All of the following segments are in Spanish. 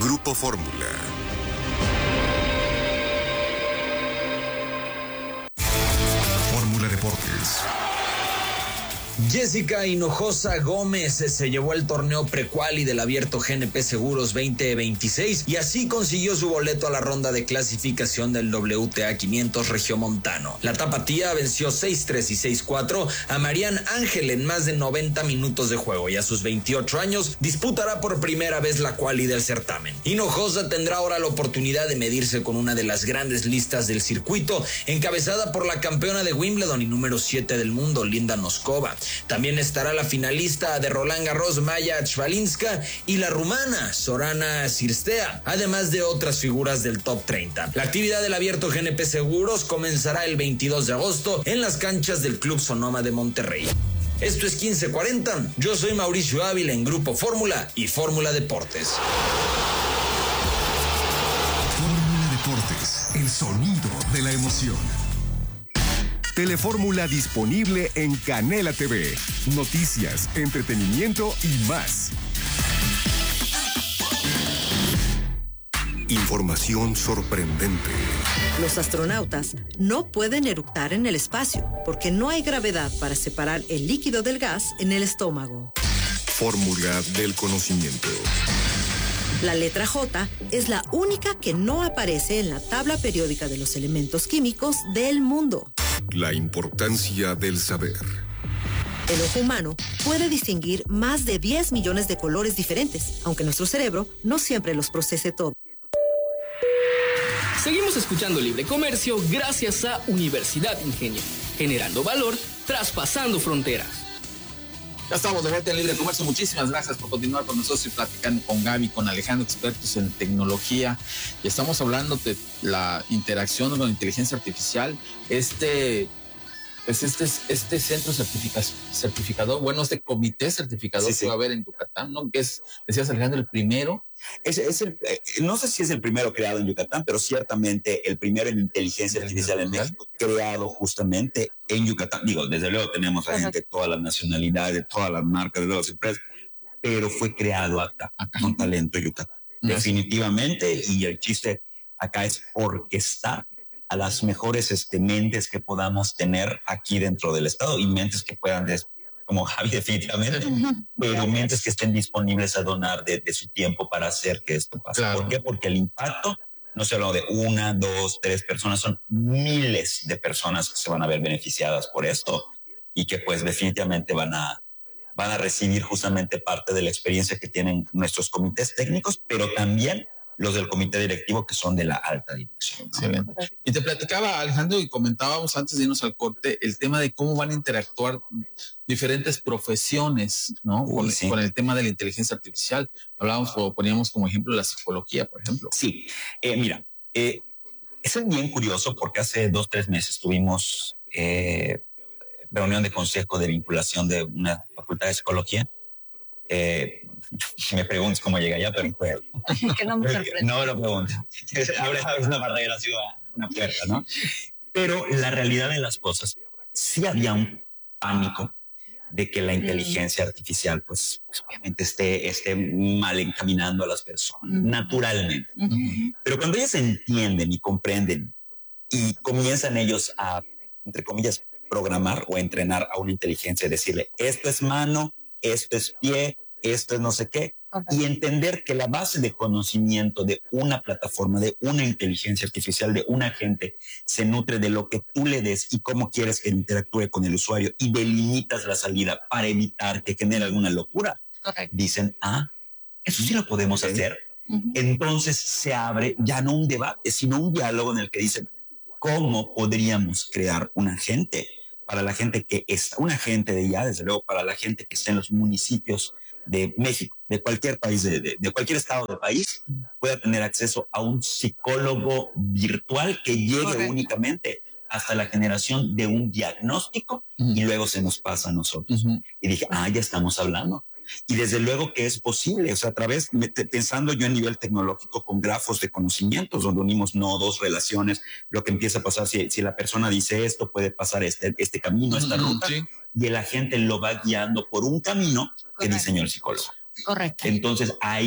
Grupo Fórmula. Fórmula Deportes. Jessica Hinojosa Gómez se llevó el torneo prequali del Abierto GNP Seguros 2026 y así consiguió su boleto a la ronda de clasificación del WTA 500 Regiomontano. La tapatía venció 6-3 y 6-4 a Marianne Ángel en más de 90 minutos de juego y a sus 28 años disputará por primera vez la quali del certamen. Hinojosa tendrá ahora la oportunidad de medirse con una de las grandes listas del circuito, encabezada por la campeona de Wimbledon y número 7 del mundo, Linda Noskova. También estará la finalista de Roland Garros, Maya Chvalinska, y la rumana Sorana Cirstea, además de otras figuras del top 30. La actividad del Abierto GNP Seguros comenzará el 22 de agosto en las canchas del Club Sonoma de Monterrey. Esto es 1540. Yo soy Mauricio Ávila en Grupo Fórmula y Fórmula Deportes. Fórmula Deportes, el sonido de la emoción. Telefórmula disponible en Canela TV. Noticias, entretenimiento y más. Información sorprendente. Los astronautas no pueden eructar en el espacio porque no hay gravedad para separar el líquido del gas en el estómago. Fórmula del conocimiento. La letra J es la única que no aparece en la tabla periódica de los elementos químicos del mundo. La importancia del saber. El ojo humano puede distinguir más de 10 millones de colores diferentes, aunque nuestro cerebro no siempre los procese todos. Seguimos escuchando Libre Comercio gracias a Universidad Ingenio, generando valor, traspasando fronteras. Ya estamos de vuelta en Libre Comercio. Muchísimas gracias por continuar con nosotros y platicando con Gaby, con Alejandro, expertos en tecnología. Y estamos hablando de la interacción con la inteligencia artificial. Este centro certificador, bueno, este comité certificador que va a haber en Yucatán, ¿no? Que es, decías Alejandro, el primero. No sé si es el primero creado en Yucatán, pero ciertamente el primero en inteligencia artificial en México, creado justamente en Yucatán. Digo, desde luego tenemos a gente de todas las nacionalidades, de todas las marcas, de todas las empresas, pero fue creado acá con talento Yucatán. Definitivamente, y el chiste acá es orquestar a las mejores mentes que podamos tener aquí dentro del estado y mentes que puedan, como Javi definitivamente, pero mentes que estén disponibles a donar de su tiempo para hacer que esto pase. Claro. ¿Por qué? Porque el impacto no se habla de 1, 2, 3 personas, son miles de personas que se van a ver beneficiadas por esto y que pues definitivamente van a recibir justamente parte de la experiencia que tienen nuestros comités técnicos, pero también los del comité directivo que son de la alta dirección. Excelente. Y te platicaba, Alejandro, y comentábamos antes de irnos al corte, el tema de cómo van a interactuar diferentes profesiones, ¿no? Con el tema de la inteligencia artificial. Hablábamos o poníamos como ejemplo la psicología, por ejemplo. Sí, mira, eso es bien curioso porque hace 2, 3 meses tuvimos reunión de consejo de vinculación de una facultad de psicología. Me preguntas cómo llega allá, pero que no me sorprende. No me lo pregunto. Ahora es una parte graciosa, una puerta, ¿no? Pero la realidad de las cosas, sí había un pánico de que la inteligencia artificial, pues obviamente esté mal encaminando a las personas, naturalmente. Pero cuando ellos entienden y comprenden y comienzan ellos a, entre comillas, programar o entrenar a una inteligencia y decirle, esto es mano, esto es pie, esto es no sé qué, y entender que la base de conocimiento de una plataforma, de una inteligencia artificial, de un agente, se nutre de lo que tú le des y cómo quieres que interactúe con el usuario y delimitas la salida para evitar que genere alguna locura. Dicen, eso sí lo podemos hacer. Entonces se abre ya no un debate, sino un diálogo en el que dicen, ¿cómo podríamos crear un agente para la gente que está, un agente de ya, desde luego, para la gente que está en los municipios de México, de cualquier país, de cualquier estado del país, pueda tener acceso a un psicólogo virtual que llegue únicamente hasta la generación de un diagnóstico y luego se nos pasa a nosotros. Y dije, ya estamos hablando. Y desde luego que es posible, o sea, a través, pensando yo en nivel tecnológico con grafos de conocimientos, donde unimos nodos, relaciones, lo que empieza a pasar, si la persona dice esto, puede pasar este camino, esta ruta, y el agente lo va guiando por un camino que diseñó el psicólogo. Correcto. Entonces ahí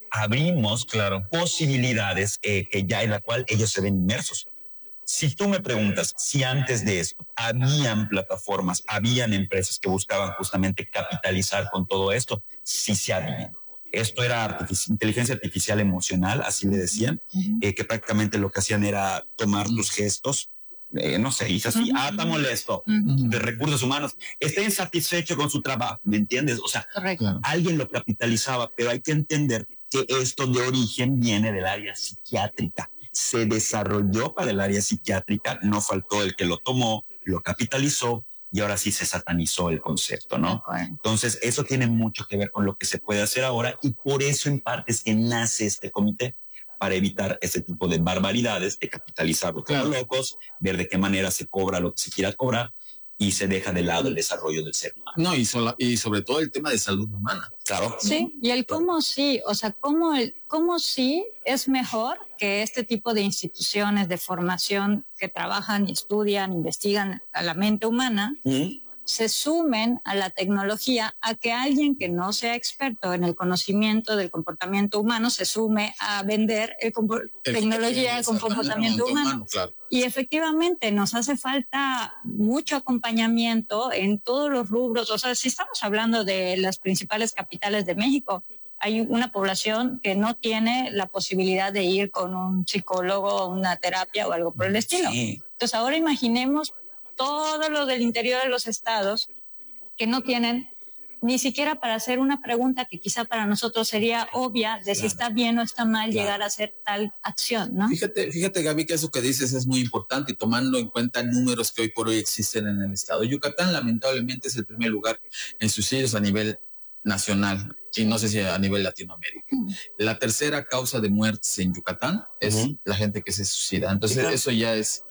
abrimos posibilidades que ya en la cual ellos se ven inmersos. Si tú me preguntas si antes de esto habían plataformas, habían empresas que buscaban justamente capitalizar con todo esto, sí se habían. Esto era inteligencia artificial emocional, así le decían, que prácticamente lo que hacían era tomar tus gestos, no sé, dice así, está molesto, de recursos humanos, está insatisfecho con su trabajo, ¿me entiendes? O sea, alguien lo capitalizaba, pero hay que entender que esto de origen viene del área psiquiátrica. Se desarrolló para el área psiquiátrica, no faltó el que lo tomó, lo capitalizó y ahora sí se satanizó el concepto, ¿no? Entonces, eso tiene mucho que ver con lo que se puede hacer ahora y por eso en parte es que nace este comité para evitar este tipo de barbaridades, de capitalizarlo como locos, ver de qué manera se cobra lo que se quiera cobrar y se deja de lado el desarrollo del ser humano. No, y sobre todo el tema de salud humana. Claro. Sí, y el cómo sí, o sea, cómo sí es mejor que este tipo de instituciones de formación que trabajan y estudian, investigan a la mente humana, se sumen a la tecnología, a que alguien que no sea experto en el conocimiento del comportamiento humano se sume a vender tecnología con comportamiento humano. Claro. Y efectivamente nos hace falta mucho acompañamiento en todos los rubros. O sea, si estamos hablando de las principales capitales de México, hay una población que no tiene la posibilidad de ir con un psicólogo, una terapia o algo por el estilo. Sí. Entonces ahora imaginemos todo lo del interior de los estados que no tienen ni siquiera para hacer una pregunta que quizá para nosotros sería obvia de si está bien o está mal llegar a hacer tal acción, ¿no? Fíjate, Gaby, que eso que dices es muy importante y tomando en cuenta números que hoy por hoy existen en el estado. Yucatán lamentablemente es el primer lugar en suicidios a nivel nacional y no sé si a nivel Latinoamérica. La tercera causa de muertes en Yucatán es la gente que se suicida. Entonces eso ya es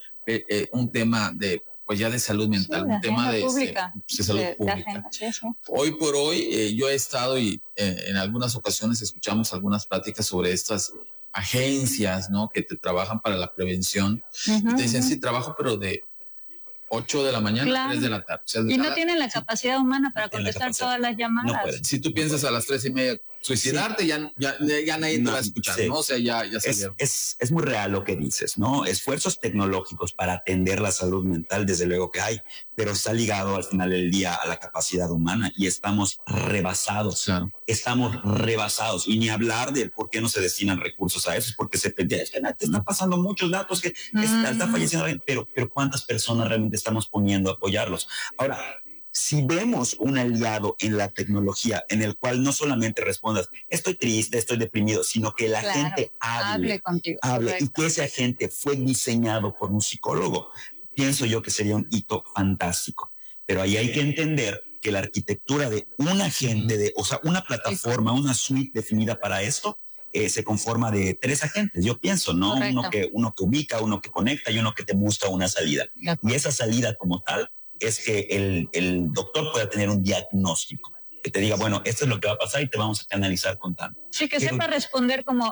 un tema de pues ya de salud mental, un tema de salud pública. Hoy por hoy yo he estado y en algunas ocasiones escuchamos algunas pláticas sobre estas agencias, ¿no? Que te trabajan para la prevención. Te dicen, sí, trabajo, pero de 8 de la mañana a 3 de la tarde. O sea, y no tienen la capacidad humana para contestar todas las llamadas. No pueden. Si tú piensas a las 3:30 suicidarte, ya nadie te va a escuchar, ¿no? O sea, ya es muy real lo que dices, ¿no? Esfuerzos tecnológicos para atender la salud mental, desde luego que hay, pero está ligado al final del día a la capacidad humana y estamos rebasados. Claro. Estamos rebasados y ni hablar de por qué no se destinan recursos a eso, es porque se te están pasando muchos datos que está falleciendo alguien, pero ¿cuántas personas realmente estamos poniendo a apoyarlos? Ahora, si vemos un aliado en la tecnología en el cual no solamente respondas, estoy triste, estoy deprimido, sino que la gente hable contigo, y que ese agente fue diseñado por un psicólogo, pienso yo que sería un hito fantástico. Pero ahí hay que entender que la arquitectura de un agente, o sea, una plataforma, una suite definida para esto, se conforma de 3 agentes, yo pienso, ¿no? Uno que ubica, uno que conecta y uno que te busca una salida. Y esa salida como tal es que el doctor pueda tener un diagnóstico, que te diga, bueno, esto es lo que va a pasar y te vamos a canalizar con tanto. Sí, que sepa responder como,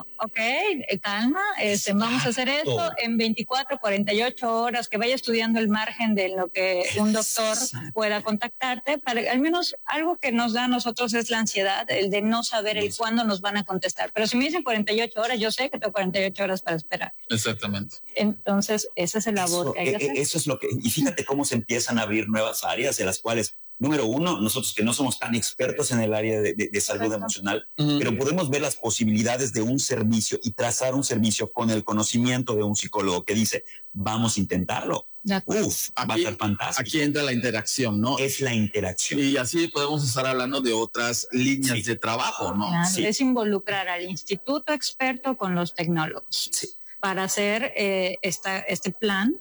calma, vamos a hacer esto en 24, 48 horas, que vaya estudiando el margen de lo que un doctor pueda contactarte, para al menos algo que nos da a nosotros es la ansiedad, el de no saber el cuándo nos van a contestar. Pero si me dicen 48 horas, yo sé que tengo 48 horas para esperar. Exactamente. Entonces, esa es el labor que hay que hacer. Eso es lo que, y fíjate cómo se empiezan a abrir nuevas áreas de las cuales, número uno, nosotros que no somos tan expertos en el área de salud emocional, pero podemos ver las posibilidades de un servicio y trazar un servicio con el conocimiento de un psicólogo que dice, vamos a intentarlo. Va a ser fantástico. Aquí entra la interacción, ¿no? Es la interacción. Y así podemos estar hablando de otras líneas de trabajo, ¿no? Claro, es involucrar al instituto experto con los tecnólogos. Para hacer este plan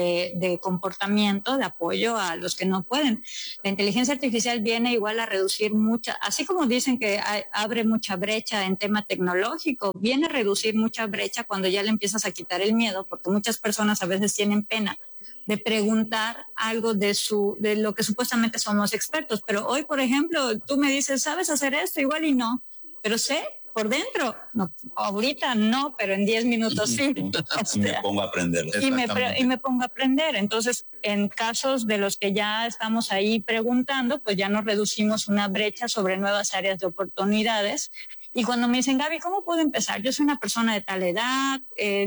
de comportamiento, de apoyo a los que no pueden. La inteligencia artificial viene igual a reducir así como dicen que abre mucha brecha en tema tecnológico, viene a reducir mucha brecha cuando ya le empiezas a quitar el miedo, porque muchas personas a veces tienen pena de preguntar algo de lo que supuestamente somos expertos. Pero hoy, por ejemplo, tú me dices, ¿sabes hacer esto? Igual y no, pero sé. Por dentro, no, ahorita no, pero en 10 minutos sí. Y me pongo a aprender. Y me pongo a aprender. Entonces, en casos de los que ya estamos ahí preguntando, pues ya nos reducimos una brecha sobre nuevas áreas de oportunidades Y cuando me dicen, Gaby, ¿cómo puedo empezar? Yo soy una persona de tal edad,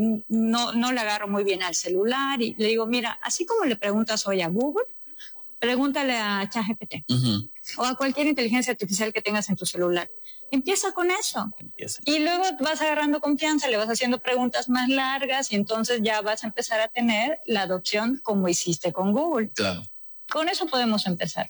no le agarro muy bien al celular. Y le digo, mira, así como le preguntas hoy a Google, pregúntale a ChatGPT o a cualquier inteligencia artificial que tengas en tu celular. Empieza con eso. Y luego vas agarrando confianza, le vas haciendo preguntas más largas y entonces ya vas a empezar a tener la adopción como hiciste con Google. Claro. Con eso podemos empezar.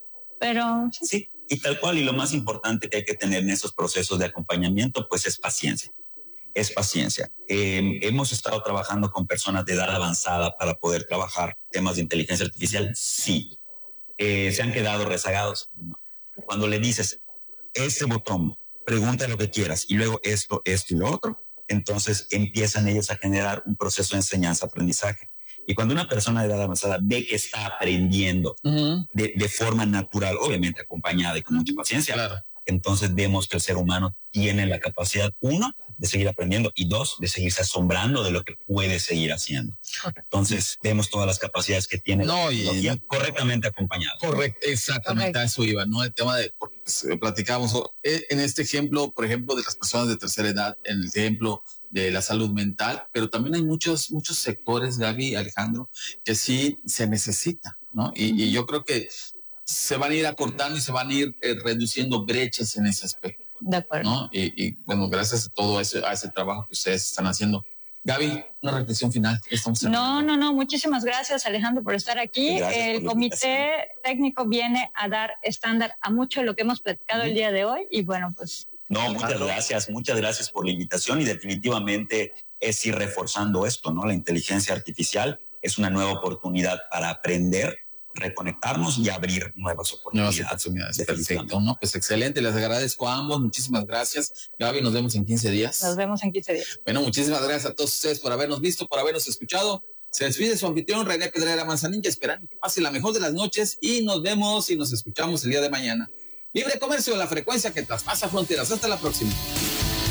Pero sí, y tal cual, y lo más importante que hay que tener en esos procesos de acompañamiento, pues es paciencia. Es paciencia. ¿Hemos estado trabajando con personas de edad avanzada para poder trabajar temas de inteligencia artificial? Sí. ¿Se han quedado rezagados? No. Cuando le dices, este botón, pregunta lo que quieras, y luego esto y lo otro, entonces empiezan ellos a generar un proceso de enseñanza-aprendizaje. Y cuando una persona de edad avanzada ve que está aprendiendo de forma natural, obviamente acompañada y con mucha paciencia, claro, entonces vemos que el ser humano tiene la capacidad, uno, de seguir aprendiendo y dos, de seguirse asombrando de lo que puede seguir haciendo. Entonces vemos todas las capacidades que tiene la tecnología correctamente acompañada. Correcto, exactamente, a eso iba, ¿no? El tema de, porque platicamos en este ejemplo, por ejemplo, de las personas de tercera edad, en el ejemplo de la salud mental, pero también hay muchos sectores, Gaby, Alejandro, que sí se necesita, ¿no? Y yo creo que se van a ir acortando y se van a ir reduciendo brechas en ese aspecto. De acuerdo. ¿No? Y bueno, gracias a todo ese trabajo que ustedes están haciendo. Gaby, una reflexión final. No, muchísimas gracias, Alejandro, por estar aquí. El comité técnico viene a dar estándar a mucho de lo que hemos platicado el día de hoy y bueno, pues... No, muchas gracias por la invitación y definitivamente es ir reforzando esto, ¿no? La inteligencia artificial es una nueva oportunidad para aprender, reconectarnos y abrir nuevas oportunidades. Perfecto, ¿no? Pues excelente, les agradezco a ambos, muchísimas gracias. Gaby, nos vemos en 15 días. Nos vemos en 15 días. Bueno, muchísimas gracias a todos ustedes por habernos visto, por habernos escuchado. Se despide su anfitrión, René Pedrera Manzanilla, esperando que pase la mejor de las noches y nos vemos y nos escuchamos el día de mañana. Libre Comercio, la frecuencia que traspasa fronteras. Hasta la próxima.